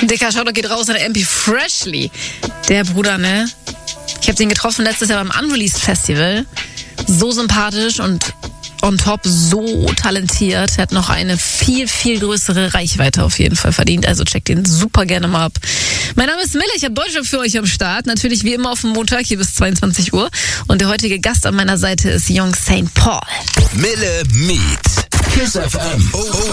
Dicker Shoutout geht raus an der MP Freshly. Der Bruder, ne? Ich habe den getroffen letztes Jahr beim Unreleased Festival. So sympathisch und on top so talentiert. Er hat noch eine viel, viel größere Reichweite auf jeden Fall verdient. Also checkt den super gerne mal ab. Mein Name ist Mille, ich habe Deutschrap für euch am Start. Natürlich wie immer auf dem Montag hier bis 22 Uhr. Und der heutige Gast an meiner Seite ist Young St. Paul. Mille meets KISS FM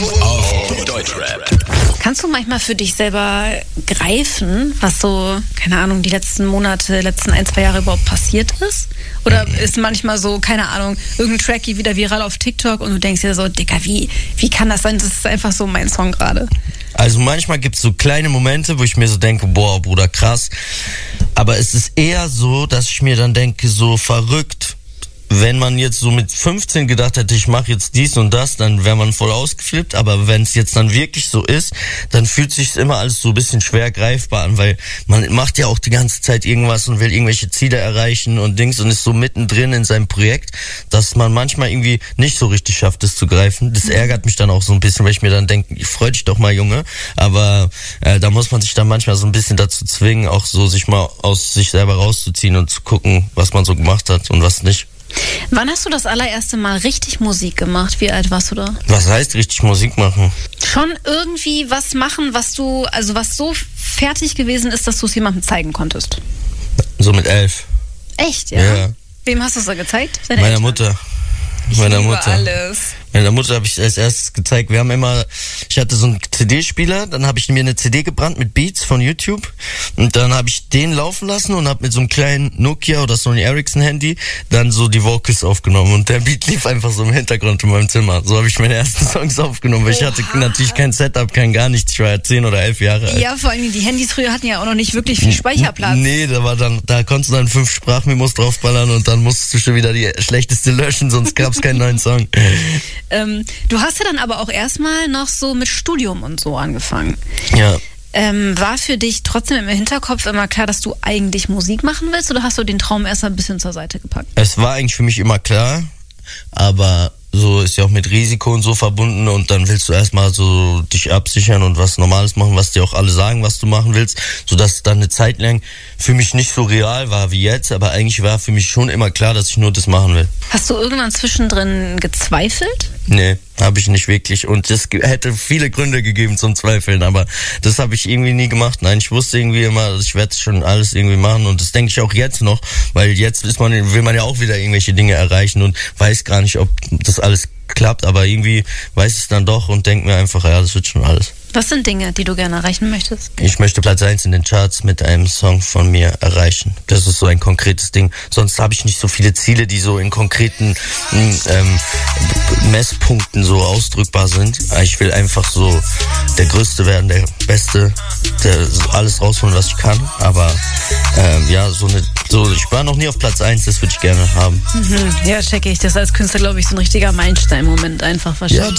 auf Deutschrap. Kannst du manchmal für dich selber greifen, was so, keine Ahnung, die letzten Monate, letzten 1-2 Jahre überhaupt passiert ist? Oder ist manchmal so, keine Ahnung, irgendein Track geht wieder viral auf TikTok und du denkst dir so, Dicker, wie kann das sein? Das ist einfach so mein Song gerade. Also manchmal gibt es so kleine Momente, wo ich mir so denke, boah, Bruder, krass. Aber es ist eher so, dass ich mir dann denke, so verrückt. Wenn man jetzt so mit 15 gedacht hätte, ich mache jetzt dies und das, dann wäre man voll ausgeflippt. Aber wenn es jetzt dann wirklich so ist, dann fühlt sich immer alles so ein bisschen schwer greifbar an, weil man macht ja auch die ganze Zeit irgendwas und will irgendwelche Ziele erreichen und Dings und ist so mittendrin in seinem Projekt, dass man manchmal irgendwie nicht so richtig schafft, das zu greifen. Das ärgert mich dann auch so ein bisschen, weil ich mir dann denke, freu dich doch mal, Junge. Aber da muss man sich dann manchmal so ein bisschen dazu zwingen, auch so sich mal aus sich selber rauszuziehen und zu gucken, was man so gemacht hat und was nicht. Wann hast du das allererste Mal richtig Musik gemacht? Wie alt warst du da? Was heißt richtig Musik machen? Schon irgendwie was machen, was so fertig gewesen ist, dass du es jemandem zeigen konntest. So mit 11. Echt, ja? Ja. Wem hast du es da gezeigt? Meiner Mutter. Meiner Mutter. Alles. Meiner Mutter habe ich als erstes gezeigt. Ich hatte so einen CD-Spieler, dann habe ich mir eine CD gebrannt mit Beats von YouTube und dann habe ich den laufen lassen und habe mit so einem kleinen Nokia oder Sony Ericsson Handy dann so die Vocals aufgenommen und der Beat lief einfach so im Hintergrund in meinem Zimmer. So habe ich meine ersten Songs aufgenommen, weil ich hatte natürlich kein Setup, kein gar nichts. Ich war ja 10 oder 11 Jahre alt. Ja, vor allem die Handys früher hatten ja auch noch nicht wirklich viel Speicherplatz. Nee, da konntest du dann 5 Sprachmemos draufballern und dann musstest du schon wieder die schlechteste löschen, sonst gab es keinen neuen Song. Du hast ja dann aber auch erstmal noch so mit Studium und so angefangen. Ja. War für dich trotzdem im Hinterkopf immer klar, dass du eigentlich Musik machen willst oder hast du den Traum erst ein bisschen zur Seite gepackt? Es war eigentlich für mich immer klar, aber so ist ja auch mit Risiko und so verbunden und dann willst du erstmal so dich absichern und was Normales machen, was dir auch alle sagen, was du machen willst, sodass es dann eine Zeit lang für mich nicht so real war wie jetzt, aber eigentlich war für mich schon immer klar, dass ich nur das machen will. Hast du irgendwann zwischendrin gezweifelt? Nee, habe ich nicht wirklich und es hätte viele Gründe gegeben zum Zweifeln, aber das habe ich irgendwie nie gemacht. Nein, ich wusste irgendwie immer, ich werde schon alles irgendwie machen und das denke ich auch jetzt noch, weil jetzt will man ja auch wieder irgendwelche Dinge erreichen und weiß gar nicht, ob das alles klappt, aber irgendwie weiß ich es dann doch und denke mir einfach, ja, das wird schon alles. Was sind Dinge, die du gerne erreichen möchtest? Ich möchte Platz 1 in den Charts mit einem Song von mir erreichen. Das ist so ein konkretes Ding. Sonst habe ich nicht so viele Ziele, die so in konkreten Messpunkten so ausdrückbar sind. Ich will einfach so der Größte werden, der Beste, der alles rausholen, was ich kann. Aber ich war noch nie auf Platz 1, das würde ich gerne haben. Ja, checke ich. Das als Künstler, glaube ich, so ein richtiger Meilenstein-Moment einfach wahrscheinlich. Ja,